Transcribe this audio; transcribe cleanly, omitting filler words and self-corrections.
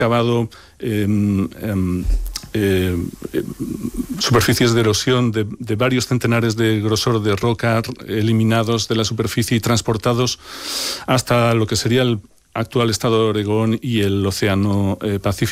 excavado superficies de erosión de varios centenares de grosor de roca eliminados de la superficie y transportados hasta lo que sería el actual estado de Oregón y el océano Pacífico.